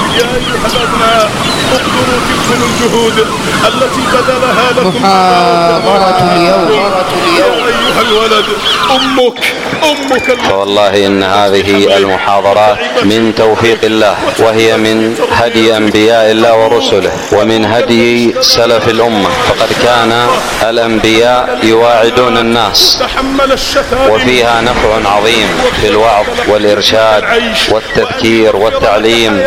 يا أيها الأبناء اقدروا تلكم الجهود التي بذلها لكم محاضرة اليوم. يا أيها الولد أمك فوالله إن هذه المحاضرات من توفيق الله، وهي من هدي أنبياء الله ورسله، ومن هدي سلف الأمة. فقد كان الأنبياء يواعدون الناس، وفيها نفع عظيم في الوعظ والإرشاد والتذكير والتعليم.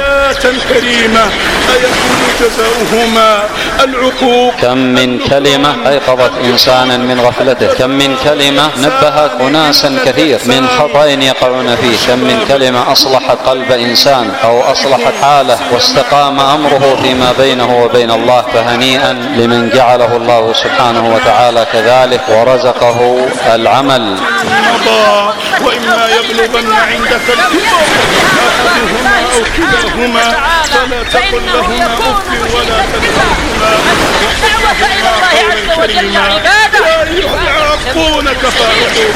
كم من كلمة أيقظت إنسانا من غفلته، كم من كلمة نبهت أناسا كثير من خطأ يقعون فيه، كم من كلمة أصلحت قلب إنسان أو أصلحت حاله واستقام أمره فيما بينه وبين الله. فهنيئا لمن جعله الله سبحانه وتعالى كذلك ورزقه العمل. وإما يبلغن عندك الكبر أحدهما أو كلاهما فلا تقل لهما أف ولا تنهرهما وقل لهما قولا كريما. يا أيها العاقون كفارقوا.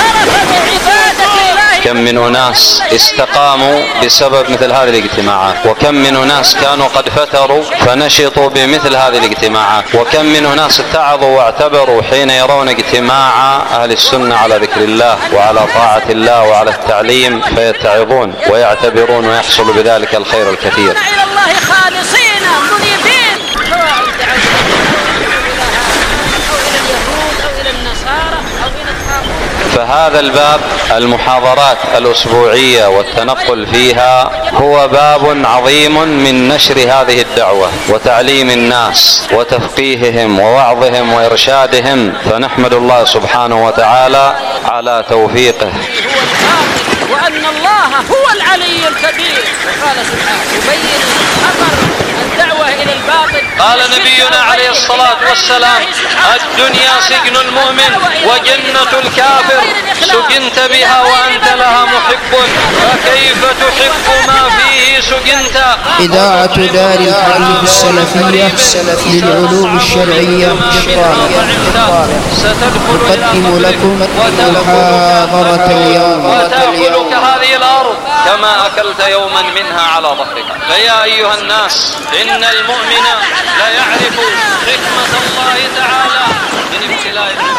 كم من أناس استقاموا بسبب مثل هذه الاجتماعات، وكم من أناس كانوا قد فتروا فنشطوا بمثل هذه الاجتماعات، وكم من أناس اتعظوا واعتبروا حين يرون اجتماع أهل السنة على ذكر الله وعلى طاعة الله وعلى التعليم فيتعظون ويعتبرون ويحصل بذلك الخير الكثير. فهذا الباب المحاضرات الأسبوعية والتنقل فيها هو باب عظيم من نشر هذه الدعوة وتعليم الناس وتفقيههم ووعظهم وإرشادهم، فنحمد الله سبحانه وتعالى على توفيقه. وأن الله هو العلي الكبير. وقال سبحانه يبين خطر الدعوة إلى الباطل. قال نبينا عليه الصلاة والسلام: الدنيا سجن المؤمن وجنة الكافر، سجنت بها وأنت لها محب، فكيف تحب ما فيه سجنت. إذاعة دار الحديث السلفية للعلوم الشرعية تقدم لكم محاضرة اليوم. وتأكلك هذه الأرض كما أكلت يوما منها على ظهرك. فيا أيها الناس، إن المؤمن لا يعرف حكمة الله تعالى من ابتلاء